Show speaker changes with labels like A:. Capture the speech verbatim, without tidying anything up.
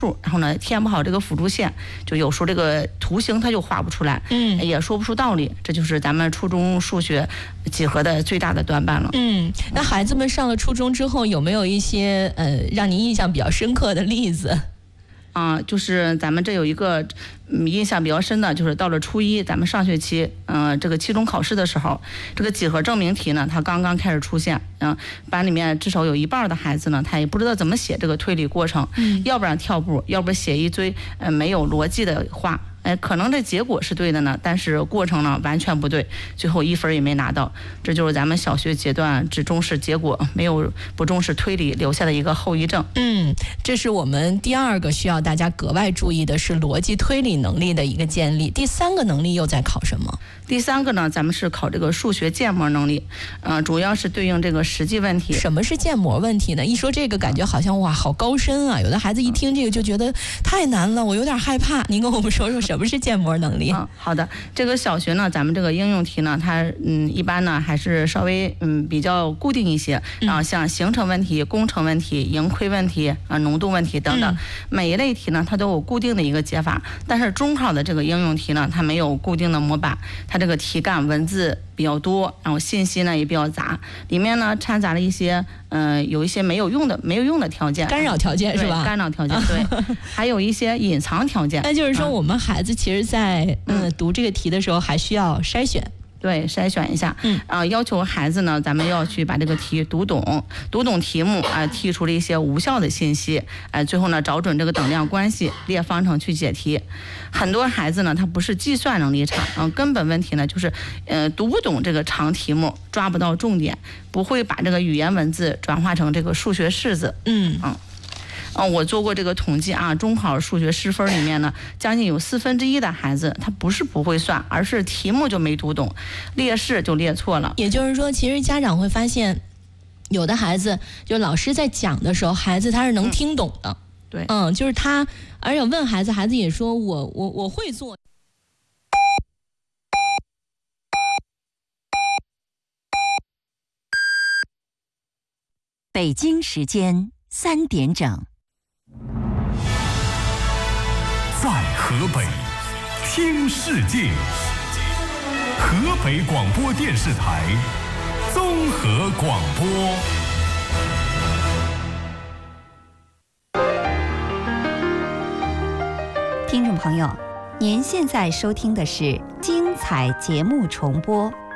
A: 然后呢填不好这个辅助线，就有时候这个图形它就画不出来，嗯，也说不出道理，这就是咱们初中数学几何的最大的短板了。
B: 嗯，那孩子们上了初中之后，有没有一些呃让您印象比较深刻的例子？
A: 啊、呃，就是咱们这有一个嗯印象比较深的，就是到了初一，咱们上学期，嗯、呃，这个期中考试的时候，这个几何证明题呢，它刚刚开始出现，嗯、呃，班里面至少有一半的孩子呢，他也不知道怎么写这个推理过程，嗯，要不然跳步，要不然写一堆呃没有逻辑的话。哎，可能这结果是对的呢，但是过程呢完全不对，最后一分也没拿到。这就是咱们小学阶段只重视结果，没有不重视推理留下的一个后遗症。
B: 嗯，这是我们第二个需要大家格外注意的，是逻辑推理能力的一个建立。第三个能力又在考什么？
A: 第三个呢，咱们是考这个数学建模能力，嗯、呃，主要是对应这个实际问题。
B: 什么是建模问题呢？一说这个，感觉好像哇，好高深啊！有的孩子一听这个就觉得太难了，我有点害怕。您跟我们说说什么是建模能力？
A: 嗯，好的。这个小学呢，咱们这个应用题呢，它嗯一般呢还是稍微嗯比较固定一些，然后像形成问题、工程问题、盈亏问题啊、浓度问题等等，每一类题呢它都有固定的一个解法。但是中考的这个应用题呢，它没有固定的模板，它这个题干文字比较多，然后信息呢也比较杂，里面呢掺杂了一些嗯、呃、有一些没有用的没有用的条件，
B: 干扰条件是吧？
A: 干扰条件对，还有一些隐藏条件。
B: 那就是说，我们孩子其实在嗯、呃、读这个题的时候，还需要筛选。
A: 对，筛选一下，嗯，啊、呃，要求孩子呢，咱们要去把这个题读懂，读懂题目啊、呃，剔除了一些无效的信息，哎、呃，最后呢，找准这个等量关系，列方程去解题。很多孩子呢，他不是计算能力差，然后根本问题呢，就是呃读不懂这个长题目，抓不到重点，不会把这个语言文字转化成这个数学式子，嗯嗯。嗯，我做过这个统计啊，中考数学失分里面呢，将近有四分之一的孩子，他不是不会算，而是题目就没读懂，列式就列错了。
B: 也就是说，其实家长会发现，有的孩子就老师在讲的时候，孩子他是能听懂的，嗯、
A: 对，
B: 嗯，就是他，而且问孩子，孩子也说我我我会做。
C: 北京时间三点整。
D: 在河北听世界，河北广播电视台综合广播。
C: 听众朋友，您现在收听的是精彩节目重播。